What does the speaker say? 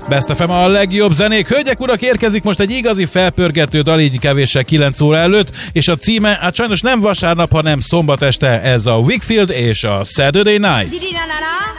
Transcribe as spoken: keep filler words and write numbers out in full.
Best ef em a legjobb zenék. Hölgyek, urak, érkezik most egy igazi felpörgető dal, így kevéssel kilenc óra előtt, és a címe, hát sajnos nem vasárnap, hanem szombat este, ez a Wakefield és a Saturday Night.